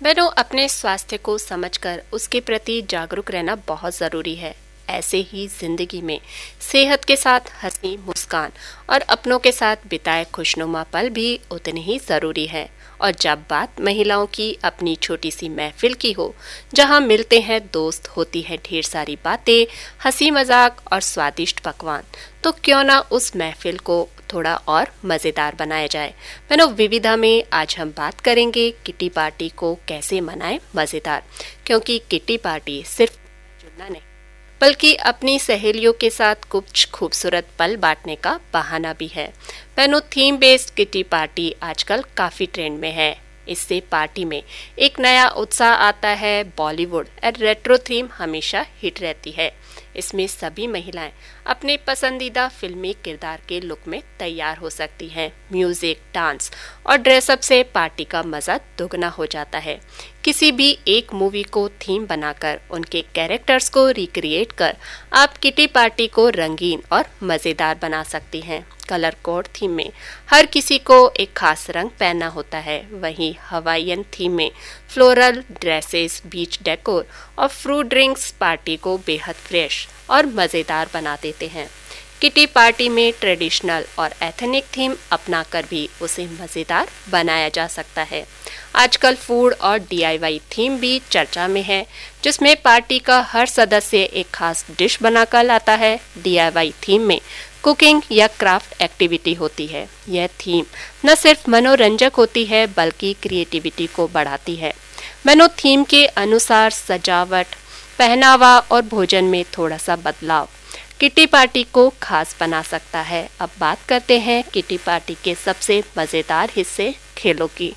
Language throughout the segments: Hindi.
बहनों, अपने स्वास्थ्य को समझकर उसके प्रति जागरूक रहना बहुत जरूरी है। ऐसे ही जिंदगी में सेहत के साथ हंसी मुस्कान और अपनों के साथ बिताए खुशनुमा पल भी उतने ही जरूरी है। और जब बात महिलाओं की अपनी छोटी सी महफिल की हो, जहां मिलते हैं दोस्त, होती है ढेर सारी बातें, हंसी मजाक और स्वादिष्ट पकवान, तो क्यों ना उस महफिल को थोड़ा और मजेदार बनाया जाए। बहनों, विविधा में आज हम बात करेंगे किटी पार्टी को कैसे मनाएं मजेदार, क्योंकि किटी पार्टी सिर्फ जुड़ना नहीं बल्कि अपनी सहेलियों के साथ कुछ खूबसूरत पल बांटने का बहाना भी है। बहनों, थीम बेस्ड किटी पार्टी आजकल काफी ट्रेंड में है। इससे पार्टी में एक नया उत्साह आता है। बॉलीवुड और रेट्रो थीम हमेशा हिट रहती है। इसमें सभी महिलाएं अपने पसंदीदा फिल्मी किरदार के लुक में तैयार हो सकती हैं। म्यूजिक, डांस और ड्रेसअप से पार्टी का मजा दुगना हो जाता है। किसी भी एक मूवी को थीम बनाकर उनके कैरेक्टर्स को रिक्रिएट कर आप किटी पार्टी को रंगीन और मजेदार बना सकती हैं। कलर कोड थीम में हर किसी को एक खास रंग पहनना होता है। वहीं हवाईयन थीम में फ्लोरल ड्रेसेस, बीच डेकोर और फ्रूट ड्रिंक्स पार्टी को बेहद फ्रेश और मजेदार बना देते हैं। किटी पार्टी में ट्रेडिशनल और एथनिक थीम अपनाकर भी उसे मजेदार बनाया जा सकता है। आजकल फूड और DIY थीम भी चर्चा में है, जिसमें पार्टी का हर सदस्य एक खास डिश बनाकर लाता है। DIY थीम में कुकिंग या क्राफ्ट एक्टिविटी होती है। यह थीम न सिर्फ मनोरंजक होती है बल्कि क्रिएटिविटी को बढ़ाती है। मेनू थीम के अनुसार सजावट, पहनावा और भोजन में थोड़ा सा बदलाव किटी पार्टी को खास बना सकता है। अब बात करते हैं किटी पार्टी के सबसे मजेदार हिस्से, खेलों की,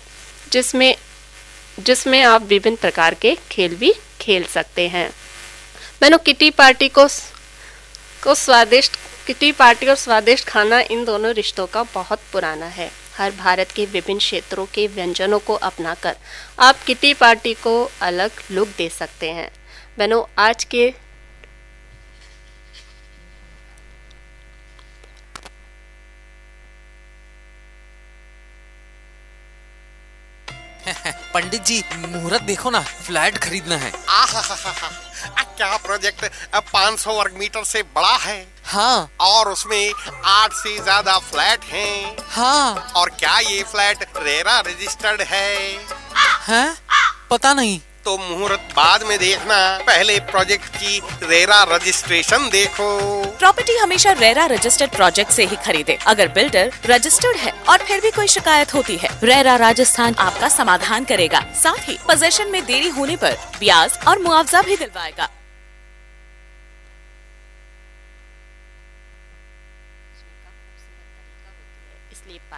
जिसमें जिसमें आप विभिन्न प्रकार के खेल भी खेल सकते हैं। मेनू किटी पार्टी और स्वादिष्ट खाना, इन दोनों रिश्तों का बहुत पुराना है। हर भारत के विभिन्न क्षेत्रों के व्यंजनों को अपनाकर आप किटी पार्टी को अलग लुक दे सकते हैं। बहनों, आज के पंडित जी, मुहूर्त देखो ना, फ्लैट खरीदना है। क्या प्रोजेक्ट 500 वर्ग मीटर से बड़ा है? हाँ। और उसमें 8 से ज्यादा फ्लैट हैं। हाँ। और क्या ये फ्लैट रेरा रजिस्टर्ड है? हैं? पता नहीं। तो मुहूर्त बाद में देखना, पहले प्रोजेक्ट की रेरा रजिस्ट्रेशन देखो। प्रॉपर्टी हमेशा रेरा रजिस्टर्ड प्रोजेक्ट से ही खरीदे। अगर बिल्डर रजिस्टर्ड है और फिर भी कोई शिकायत होती है, रेरा राजस्थान आपका समाधान करेगा। साथ ही पोजेशन में देरी होने पर ब्याज और मुआवजा भी दिलवाएगा। इसलिए